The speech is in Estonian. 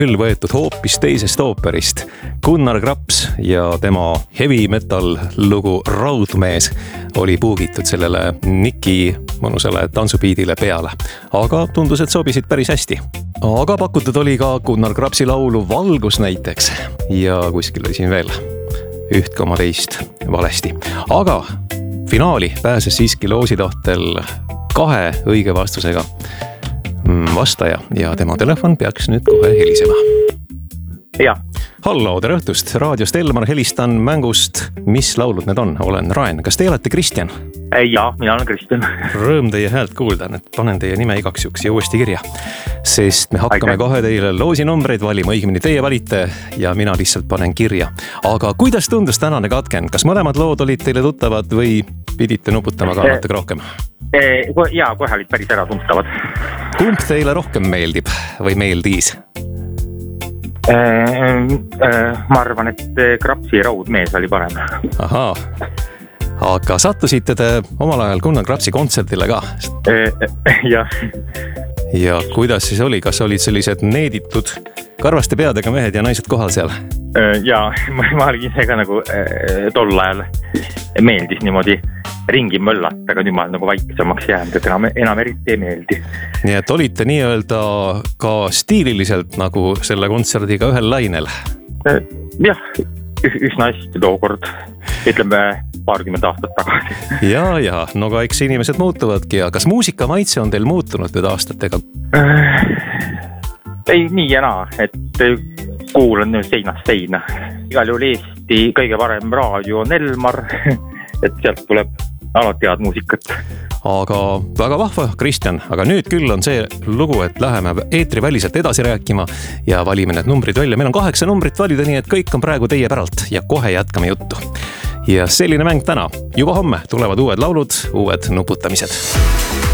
küll võetud hoopis teisest ooperist. Gunnar Graps ja tema heavy metal lugu Raudmees oli puugitud sellele Niki mõnusale tantsupiidile peale. Aga tundus, et sobisid päris hästi. Aga pakutud oli ka Gunnar Grapsi laulu Valgus näiteks. Ja kuskil oli siin veel 1,2 valesti. Aga finaali pääses siiski loositahtel 2 õige vastusega vastaja ja tema telefon peaks nüüd kohe helisema. Ja. Hallo, tere õhtust. Raadiost Elmar helistan mängust. Mis laulud need on? Olen Raen. Kas te olete Kristjan? Ja, mina olen Kristjan. Rõõm teie häält kuulda. Nüüd panen teie nime igaks juks ja uuesti kirja. Sest me hakkame kohe teile loosinumbreid valima. Õigemini teie valite ja mina lihtsalt panen kirja. Aga kuidas tundus tänane katken? Kas mõlemad lood olid teile tuttavad või pidite nuputama ka natuke rohkem? Ja, kohe olid päris ära tuntavad. Kumb teile rohkem meeldib või meeldis? Ma arvan, et Grapsi Raudmees oli parem. Ahaa. Aga sattusite te omal ajal Gunnar Grapsi kontserdile ka? Jah. Ja kuidas siis oli? Kas olid sellised needitud karvaste peadega mehed ja naised kohal seal? Ja, ma olin ise ka nagu tol ajal meeldis niimoodi ringi möllata, aga nüüd ma olen nagu vaiksemaks jäänud, et enam eriti ei meeldi. Nii et olite nii-öelda ka stiililiselt nagu selle kontserdiga ühel lainel? Jah, üsna hästi tookord, ütleme 20 aastat tagasi. Ja, no ka eks inimesed muutuvadki ja kas muusika maitse on teil muutunud nüüd aastatega? Ei, nii ja naa, et kuulan seinast seina. Igal juhul Eesti kõige parem raadio on Elmar, et sealt tuleb alati head muusikat. Aga väga vahva, Kristjan, aga nüüd küll on see lugu, et läheme eetriväliselt edasi rääkima ja valime need numbrid välja. Meil on 8 numbrit valida, nii et kõik on praegu teie päralt ja kohe jätkame juttu. Ja selline mäng täna. Juba homme tulevad uued laulud, uued nuputamised.